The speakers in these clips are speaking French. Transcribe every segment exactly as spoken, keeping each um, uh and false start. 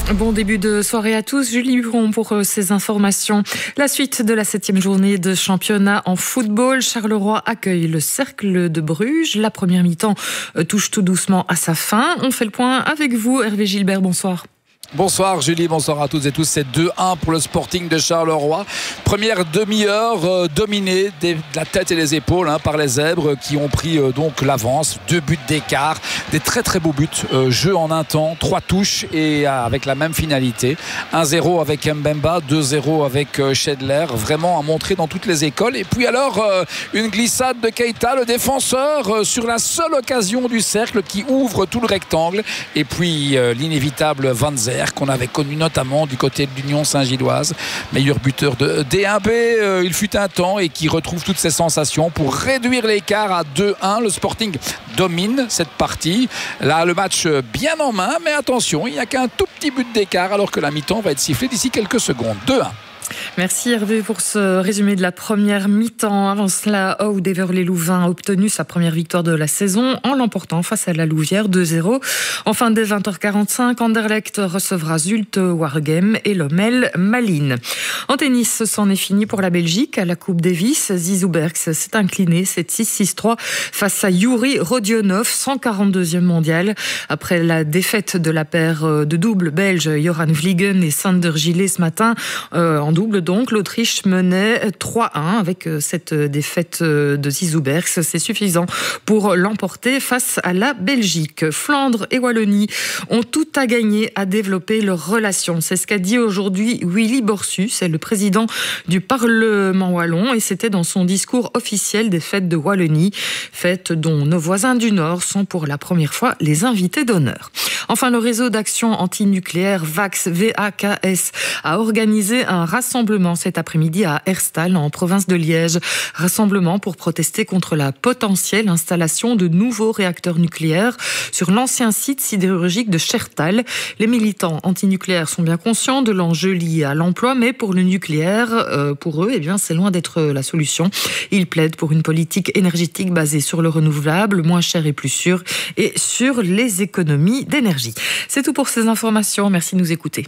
Bon début de soirée à tous. Julie Huron pour ces informations. La suite de la septième journée de championnat en football. Charleroi accueille le Cercle de Bruges. La première mi-temps touche tout doucement à sa fin. On fait le point avec vous, Hervé Gilbert. Bonsoir. Bonsoir Julie, bonsoir à toutes et tous. C'est deux un pour le Sporting de Charleroi. Première demi-heure euh, dominée de la tête et les épaules hein, par les Zèbres qui ont pris euh, donc l'avance. Deux buts d'écart, des très très beaux buts. Euh, jeu en un temps, trois touches et euh, avec la même finalité. un zéro avec Mbemba, deux zéro avec euh, Schedler. Vraiment à montrer dans toutes les écoles. Et puis alors euh, une glissade de Keita, le défenseur, euh, sur la seule occasion du cercle qui ouvre tout le rectangle. Et puis euh, l'inévitable Van Zer, qu'on avait connu notamment du côté de l'Union Saint-Gilloise, meilleur buteur de D un B euh, il fut un temps, et qui retrouve toutes ses sensations pour réduire l'écart à deux un. Le Sporting domine cette partie, là le match bien en main, mais attention, il n'y a qu'un tout petit but d'écart alors que la mi-temps va être sifflée d'ici quelques secondes. deux un. Merci Hervé pour ce résumé de la première mi-temps. Avant cela, Aude Heverlee-Louvain a obtenu sa première victoire de la saison en l'emportant face à la Louvière deux zéro. Enfin, dès vingt heures quarante-cinq, Anderlecht recevra Zulte Waregem et Lommel Malines. En tennis, c'en est fini pour la Belgique à la Coupe Davis. Zizou Bergs s'est incliné sept six six trois face à Yuri Rodionov, cent quarante-deuxième mondial. Après la défaite de la paire de double belge Joran Vliegen et Sander Gillet ce matin euh, en double, donc l'Autriche menait trois un avec cette défaite de Zizou Bergs. C'est suffisant pour l'emporter face à la Belgique. Flandre et Wallonie ont tout à gagner à développer leurs relations. C'est ce qu'a dit aujourd'hui Willy Borsu, c'est le président du Parlement wallon, et c'était dans son discours officiel des fêtes de Wallonie, fêtes dont nos voisins du Nord sont pour la première fois les invités d'honneur. Enfin, le réseau d'action antinucléaire VAX V A K S a organisé un rassemblement cet après-midi à Herstal, en province de Liège. Rassemblement pour protester contre la potentielle installation de nouveaux réacteurs nucléaires sur l'ancien site sidérurgique de Chertal. Les militants antinucléaires sont bien conscients de l'enjeu lié à l'emploi, mais pour le nucléaire, euh, pour eux, eh bien, c'est loin d'être la solution. Ils plaident pour une politique énergétique basée sur le renouvelable, moins cher et plus sûr, et sur les économies d'énergie. C'est tout pour ces informations. Merci de nous écouter.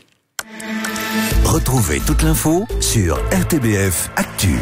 Retrouvez toute l'info sur R T B F Actu.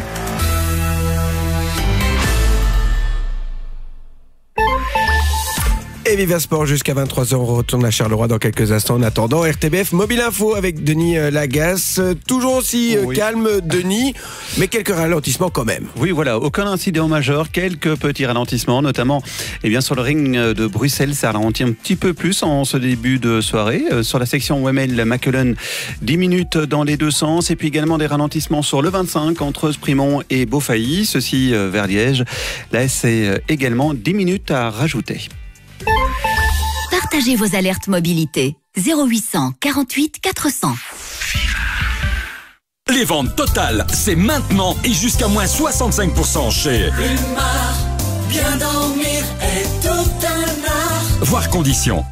Et Viva Sport jusqu'à vingt-trois heures, on retourne à Charleroi dans quelques instants. En attendant, R T B F Mobile Info avec Denis Lagasse. Toujours aussi oui. calme, Denis, mais quelques ralentissements quand même. Oui, voilà, aucun incident majeur, quelques petits ralentissements, notamment eh bien, sur le ring de Bruxelles. Ça ralentit un petit peu plus en ce début de soirée. Euh, sur la section Wemmel-Mackelen, dix minutes dans les deux sens. Et puis également des ralentissements sur le vingt-cinq entre Sprimont et Beaufailly, ceci euh, vers Liège. Là, c'est également dix minutes à rajouter. Partagez vos alertes mobilité. zéro huit cent quarante-huit quatre cents. Les ventes totales, c'est maintenant et jusqu'à moins soixante-cinq pour cent chez Plumard, bien dormir est tout un art. Voir conditions.